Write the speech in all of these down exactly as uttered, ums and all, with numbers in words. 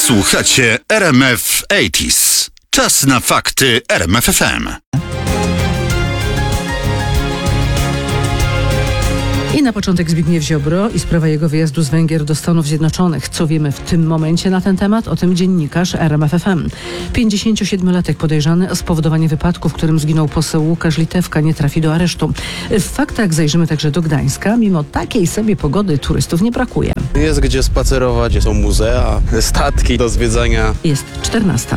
Słuchacie R M F osiemdziesiąt. Czas na fakty R M F F M. I na początek Zbigniew Ziobro i sprawa jego wyjazdu z Węgier do Stanów Zjednoczonych. Co wiemy w tym momencie na ten temat? O tym dziennikarz R M F F M. pięćdziesięciosiedmiolatek podejrzany o spowodowanie wypadku, w którym zginął poseł Łukasz Litewka, nie trafi do aresztu. W faktach zajrzymy także do Gdańska. Mimo takiej sobie pogody turystów nie brakuje. Jest gdzie spacerować, są muzea, statki do zwiedzania. Jest czternasta.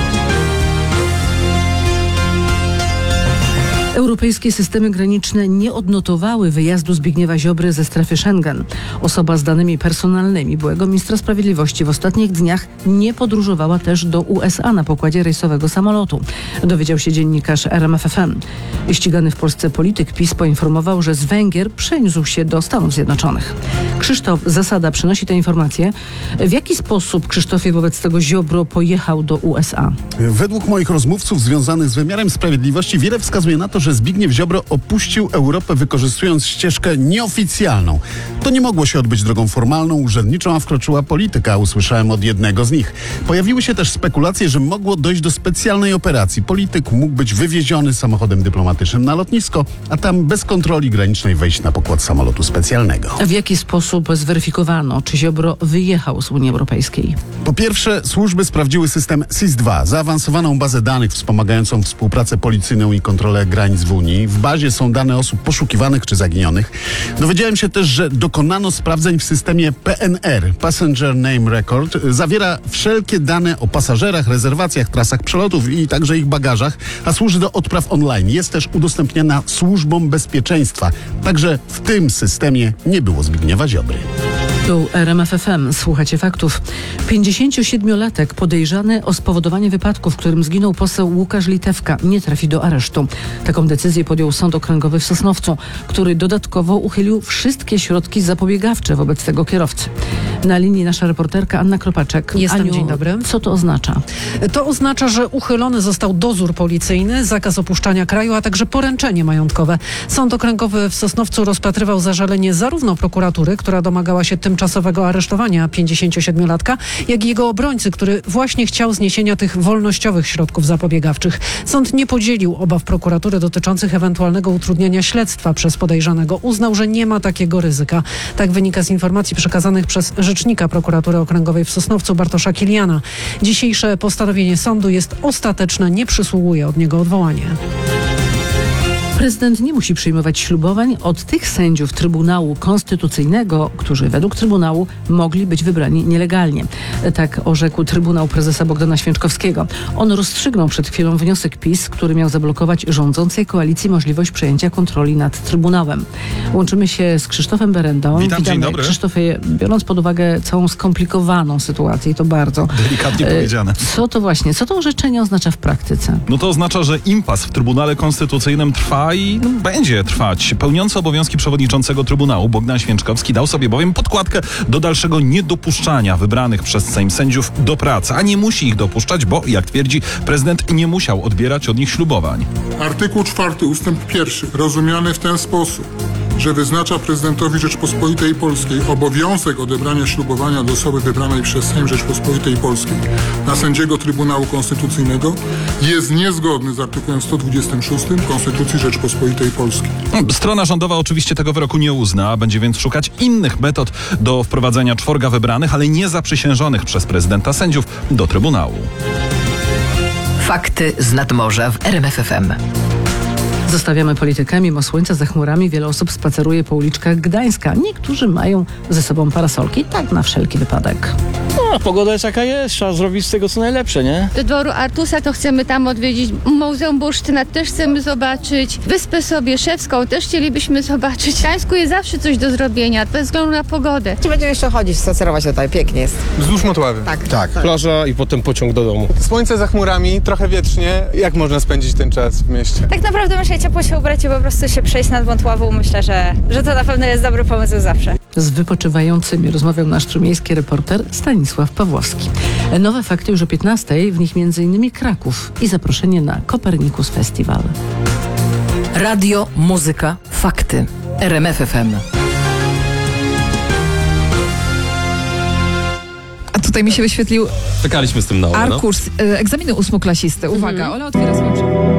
Europejskie systemy graniczne nie odnotowały wyjazdu Zbigniewa Ziobry ze strefy Schengen. Osoba z danymi personalnymi byłego ministra sprawiedliwości w ostatnich dniach nie podróżowała też do U S A na pokładzie rejsowego samolotu. Dowiedział się dziennikarz R M F F M. Ścigany w Polsce polityk PiS poinformował, że z Węgier przeniósł się do Stanów Zjednoczonych. Krzysztof Zasada przynosi tę informację. W jaki sposób, Krzysztofie, wobec tego Ziobro pojechał do U S A? Według moich rozmówców związanych z wymiarem sprawiedliwości wiele wskazuje na to, że Zbigniew Ziobro opuścił Europę, wykorzystując ścieżkę nieoficjalną. To nie mogło się odbyć drogą formalną, urzędniczą, a wkroczyła polityka, usłyszałem od jednego z nich. Pojawiły się też spekulacje, że mogło dojść do specjalnej operacji. Polityk mógł być wywieziony samochodem dyplomatycznym na lotnisko, a tam bez kontroli granicznej wejść na pokład samolotu specjalnego. W jaki sposób zweryfikowano, czy Ziobro wyjechał z Unii Europejskiej? Po pierwsze, służby sprawdziły system S I S dwa, zaawansowaną bazę danych wspomagającą współpracę policyjną i kontrolę granic w Unii. W bazie są dane osób poszukiwanych czy zaginionych. Dowiedziałem się też, że dokonano sprawdzeń w systemie P N R, Passenger Name Record. Zawiera wszelkie dane o pasażerach, rezerwacjach, trasach przelotów i także ich bagażach, a służy do odpraw online. Jest też udostępniana służbom bezpieczeństwa. Także w tym systemie nie było Zbigniewa Ziobry. Tu R M F F M. Słuchacie faktów. pięćdziesięciosiedmiolatek podejrzany o spowodowanie wypadku, w którym zginął poseł Łukasz Litewka, nie trafi do aresztu. Taką decyzję podjął Sąd Okręgowy w Sosnowcu, który dodatkowo uchylił wszystkie środki zapobiegawcze wobec tego kierowcy. Na linii nasza reporterka Anna Kropaczek. Jestem, Aniu, dzień dobry. Co to oznacza? To oznacza, że uchylony został dozór policyjny, zakaz opuszczania kraju, a także poręczenie majątkowe. Sąd Okręgowy w Sosnowcu rozpatrywał zażalenie zarówno prokuratury, która domagała się tymczasowego aresztowania pięćdziesięciosiedmiolatka, jak i jego obrońcy, który właśnie chciał zniesienia tych wolnościowych środków zapobiegawczych. Sąd nie podzielił obaw prokuratury dotyczących ewentualnego utrudniania śledztwa przez podejrzanego. Uznał, że nie ma takiego ryzyka. Tak wynika z informacji przekazanych przez rzecznika prokuratury okręgowej w Sosnowcu Bartosza Kiliana. Dzisiejsze postanowienie sądu jest ostateczne, nie przysługuje od niego odwołanie. Prezydent nie musi przyjmować ślubowań od tych sędziów Trybunału Konstytucyjnego, którzy według Trybunału mogli być wybrani nielegalnie. Tak orzekł Trybunał prezesa Bogdana Święczkowskiego. On rozstrzygnął przed chwilą wniosek PiS, który miał zablokować rządzącej koalicji możliwość przejęcia kontroli nad Trybunałem. Łączymy się z Krzysztofem Berendą. Witam, Witamy. dzień dobry. Krzysztofie, biorąc pod uwagę całą skomplikowaną sytuację, i to bardzo Delikatnie powiedziane. Co to właśnie, co to orzeczenie oznacza w praktyce? No to oznacza, że impas w Trybunale Konstytucyjnym trwa i no, będzie trwać. Pełniący obowiązki przewodniczącego Trybunału Bogdan Święczkowski dał sobie bowiem podkładkę do dalszego niedopuszczania wybranych przez Sejm sędziów do pracy, a nie musi ich dopuszczać, bo, jak twierdzi, prezydent nie musiał odbierać od nich ślubowań. Artykuł czwarty ustęp pierwszy rozumiany w ten sposób, że wyznacza prezydentowi Rzeczpospolitej Polskiej obowiązek odebrania ślubowania od osoby wybranej przez Sejm Rzeczpospolitej Polskiej na sędziego Trybunału Konstytucyjnego, jest niezgodny z artykułem sto dwudziestym szóstym Konstytucji Rzeczpospolitej Polskiej. Strona rządowa oczywiście tego wyroku nie uzna, będzie więc szukać innych metod do wprowadzenia czworga wybranych, ale nie zaprzysiężonych przez prezydenta sędziów do Trybunału. Fakty z nadmorza w R M F F M. Zostawiamy politykę. Mimo słońca za chmurami wiele osób spaceruje po uliczkach Gdańska. Niektórzy mają ze sobą parasolki, tak na wszelki wypadek. No, pogoda jest jaka jest, trzeba zrobić z tego co najlepsze, nie? Do dworu Artusa to chcemy tam odwiedzić, Muzeum Bursztyna też chcemy zobaczyć, Wyspę Sobieszewską też chcielibyśmy zobaczyć. W Gdańsku jest zawsze coś do zrobienia, bez względu na pogodę. Będziemy jeszcze chodzić, spacerować tutaj, pięknie jest. Wzdłuż Motławy. Tak. tak. Plaża i potem pociąg do domu. Słońce za chmurami, trochę wietrznie. Jak można spędzić ten czas w mieście? Tak naprawdę muszę ciepło się ubrać i po prostu się przejść nad Motławą. Myślę, że, że to na pewno jest dobry pomysł zawsze. Z wypoczywającymi rozmawiał nasz trójmiejski reporter Stanisław Pawłowski. Nowe fakty już o piętnastej, w nich między innymi Kraków i zaproszenie na Kopernikus Festival. Radio, muzyka, fakty. R M F F M. tutaj mi się wyświetlił Czekaliśmy z tym na Ole, no. arkusz y, egzaminu ósmoklasisty. Uwaga, Ola otwiera swoją